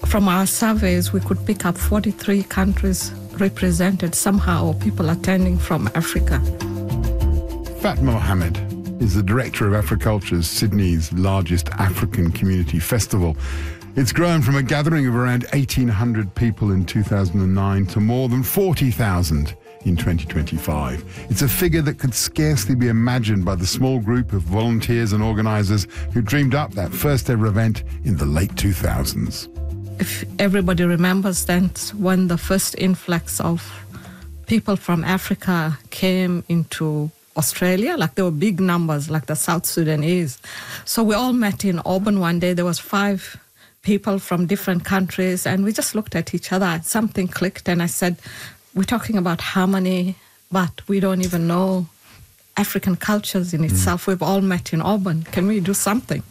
From our surveys, we could pick up 43 countries represented somehow, or people attending from Africa. Fatma Mohammed is the director of Africulture's Sydney's largest African community festival. It's grown from a gathering of around 1,800 people in 2009 to more than 40,000 in 2025. It's a figure that could scarcely be imagined by the small group of volunteers and organisers who dreamed up that first ever event in the late 2000s. If everybody remembers, that's when the first influx of people from Africa came into Australia. Like, there were big numbers, like the South Sudanese. So we all met in Auburn one day. There was 5 people from different countries, and we just looked at each other. Something clicked, and I said, we're talking about harmony, but we don't even know African cultures in itself. We've all met in Auburn. Can we do something?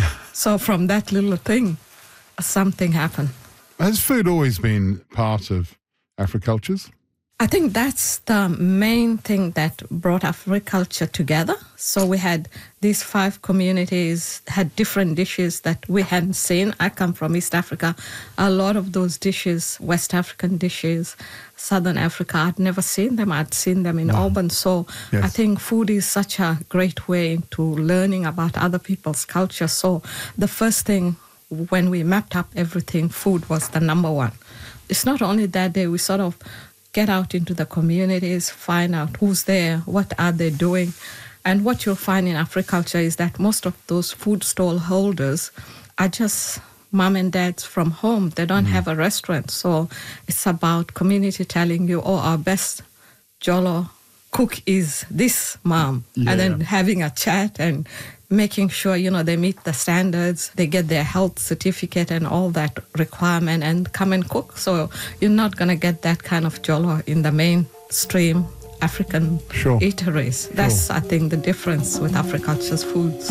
So from that little thing, something happened. Has food always been part of Africulture's? I think that's the main thing that brought Africulture together. So we had these 5 communities, had different dishes that we hadn't seen. I come from East Africa. A lot of those dishes, West African dishes, Southern Africa, I'd never seen them. I'd seen them in Auburn. So yes. I think food is such a great way to learning about other people's culture. So the first thing when we mapped up everything, food was the number one. It's not only that day, we sort of get out into the communities, find out who's there, what are they doing. And what you'll find in Africulture is that most of those food stall holders are just mom and dads from home. They don't have a restaurant. So it's about community telling you, oh, our best Jolo cook is this mom. Yeah. And then having a chat and making sure, they meet the standards, they get their health certificate and all that requirement and come and cook. So you're not going to get that kind of Jolo in the mainstream African eateries. That's, I think, the difference with Africulture's foods.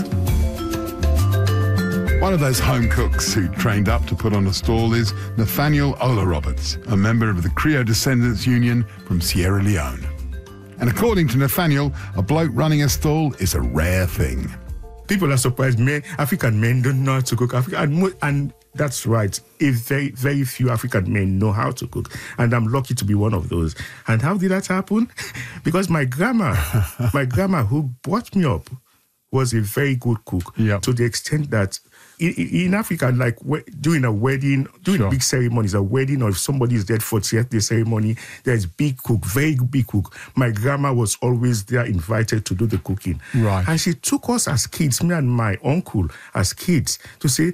One of those home cooks who trained up to put on a stall is Nathaniel Ola Roberts, a member of the Creole Descendants Union from Sierra Leone. And according to Nathaniel, a bloke running a stall is a rare thing. People are surprised. African men don't know how to cook. And that's right. Very, very few African men know how to cook. And I'm lucky to be one of those. And how did that happen? Because my grandma who brought me up was a very good cook. Yep. To the extent that in Africa, like doing a wedding, big ceremonies, a wedding, or if somebody is dead for the ceremony, there's big cook, very big cook. My grandma was always there, invited to do the cooking. Right. And she took us as kids, me and my uncle, as kids, to say,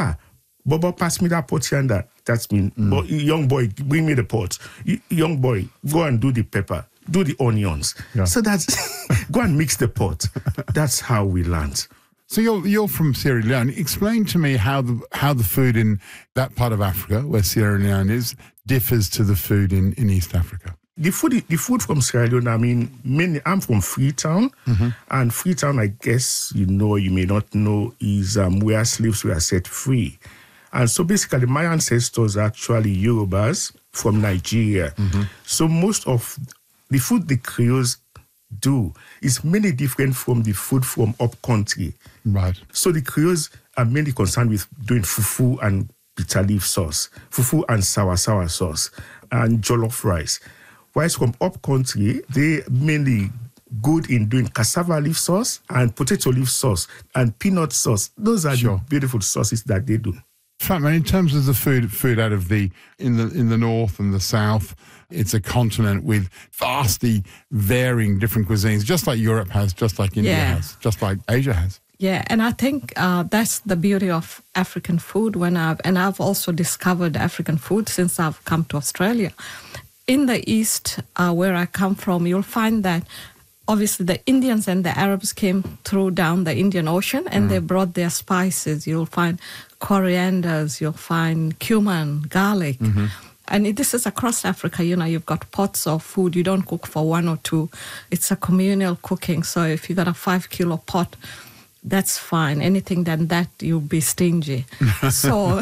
Bobo, pass me that pot yonder. That's me. But young boy, bring me the pot. Young boy, go and do the pepper. Do the onions. Yeah. So that's, go and mix the pot. That's how we learned. So you're from Sierra Leone. Explain to me how the food in that part of Africa, where Sierra Leone is, differs to the food in East Africa. The food from Sierra Leone, mainly I'm from Freetown. And Freetown, I guess you may not know, is where slaves were set free. And so basically my ancestors are actually Yorubas from Nigeria. So most of the food the Creoles do is mainly different from the food from up country. Right. So the Creoles are mainly concerned with doing fufu and bitter leaf sauce, fufu and sour sauce, and jollof rice. Whilst from up country, they mainly good in doing cassava leaf sauce and potato leaf sauce and peanut sauce. Those are the beautiful sauces that they do. In terms of the food out of in the north and the south, it's a continent with vastly varying different cuisines, just like Europe has, just like India has, just like Asia has. Yeah, and I think that's the beauty of African food. I've also discovered African food since I've come to Australia. In the East, where I come from, you'll find that obviously the Indians and the Arabs came through down the Indian Ocean and they brought their spices. You'll find corianders, you'll find cumin, garlic. And this is across Africa, you've got pots of food. You don't cook for 1 or 2. It's a communal cooking. So if you got a 5-kilo pot, that's fine. Anything than that, you'll be stingy. So,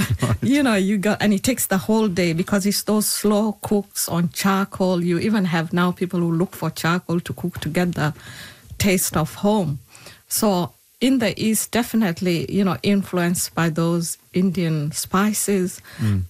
and it takes the whole day because it's those slow cooks on charcoal. You even have now people who look for charcoal to cook to get the taste of home. So in the East, definitely, influenced by those Indian spices.